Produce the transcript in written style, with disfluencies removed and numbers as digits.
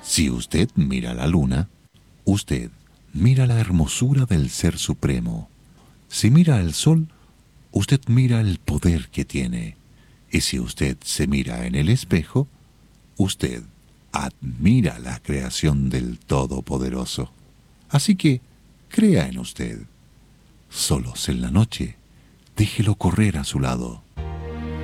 Si usted mira la luna, usted mira la hermosura del Ser Supremo. Si mira el sol, usted mira el poder que tiene. Y si usted se mira en el espejo, usted admira la creación del Todopoderoso. Así que crea en usted. Solos en la noche, déjelo correr a su lado.